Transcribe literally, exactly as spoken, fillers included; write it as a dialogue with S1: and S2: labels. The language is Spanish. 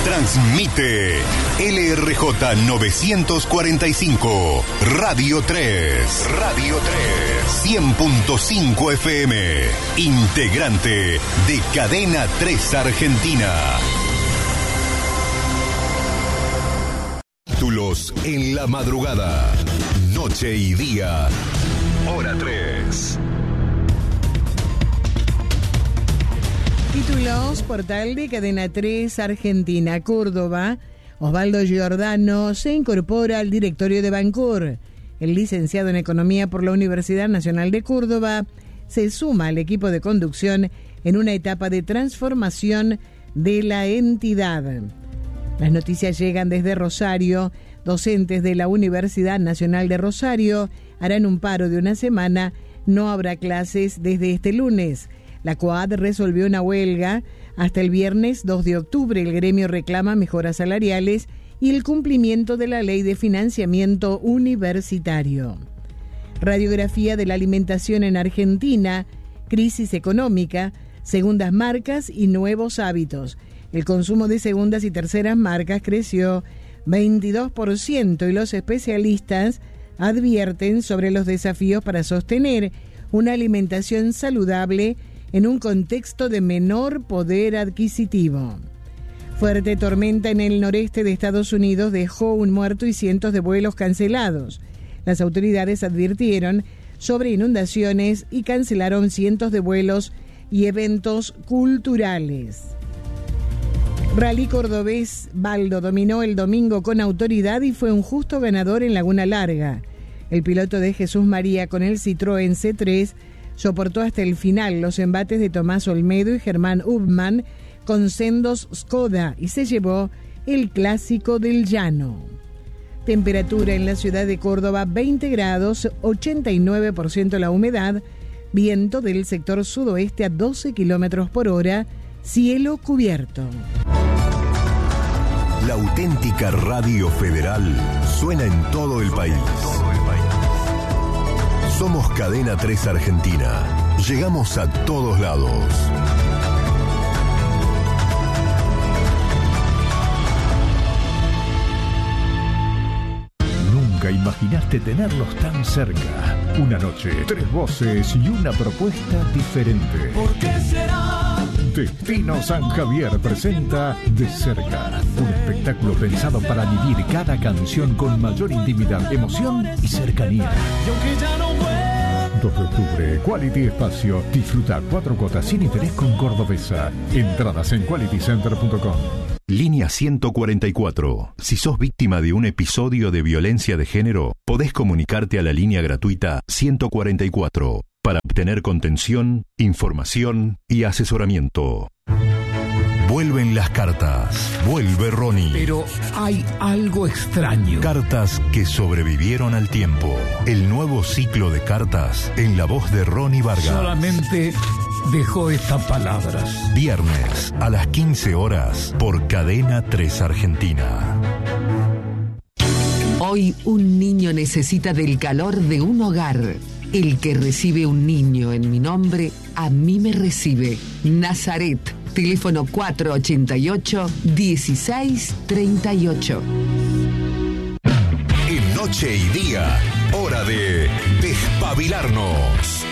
S1: Transmite L R J novecientos cuarenta y cinco, Radio tres. Radio tres. cien punto cinco F M. Integrante de Cadena tres Argentina. Títulos en la madrugada. Noche y día. Hora tres.
S2: Títulos, portal de Cadena tres Argentina. Córdoba, Osvaldo Giordano se incorpora al directorio de Bancor. El licenciado en Economía por la Universidad Nacional de Córdoba se suma al equipo de conducción en una etapa de transformación de la entidad. Las noticias llegan desde Rosario. Docentes de la Universidad Nacional de Rosario harán un paro de una semana. No habrá clases desde este lunes. La COAD resolvió una huelga hasta el viernes dos de octubre. El gremio reclama mejoras salariales y el cumplimiento de la ley de financiamiento universitario. Radiografía de la alimentación en Argentina, crisis económica, segundas marcas y nuevos hábitos. El consumo de segundas y terceras marcas creció veintidós por ciento y los especialistas advierten sobre los desafíos para sostener una alimentación saludable en un contexto de menor poder adquisitivo. Fuerte tormenta en el noreste de Estados Unidos dejó un muerto y cientos de vuelos cancelados. Las autoridades advirtieron sobre inundaciones y cancelaron cientos de vuelos y eventos culturales. Rally cordobés Baldo dominó el domingo con autoridad y fue un justo ganador en Laguna Larga. El piloto de Jesús María con el Citroën C tres soportó hasta el final los embates de Tomás Olmedo y Germán Ubman con sendos Skoda y se llevó el clásico del llano. Temperatura en la ciudad de Córdoba veinte grados, ochenta y nueve por ciento la humedad, viento del sector sudoeste a doce kilómetros por hora, cielo cubierto.
S1: La auténtica radio federal suena en todo el país. Somos Cadena tres Argentina. Llegamos a todos lados.
S3: Nunca imaginaste tenerlos tan cerca. Una noche, tres voces y una propuesta diferente.
S4: ¿Por qué será?
S3: Destino San Javier presenta De Cerca, un espectáculo pensado para vivir cada canción con mayor intimidad, emoción y cercanía.
S4: Y aunque ya no vuelva.
S3: dos de octubre, Quality Espacio. Disfruta cuatro cuotas sin interés con Cordobesa. Entradas en quality center punto com.
S1: Línea ciento cuarenta y cuatro. Si sos víctima de un episodio de violencia de género, podés comunicarte a la línea gratuita ciento cuarenta y cuatro para obtener contención, información y asesoramiento. Vuelven las cartas. Vuelve Ronnie.
S5: Pero hay algo extraño.
S1: Cartas que sobrevivieron al tiempo. El nuevo ciclo de cartas en la voz de Ronnie Vargas.
S5: Solamente dejó estas palabras.
S1: Viernes a las quince horas por Cadena tres Argentina.
S6: Hoy un niño necesita del calor de un hogar. El que recibe un niño en mi nombre, a mí me recibe. Nazaret, teléfono cuatro ochenta y ocho, dieciséis treinta y ocho.
S1: En Noche y Día, hora de despabilarnos.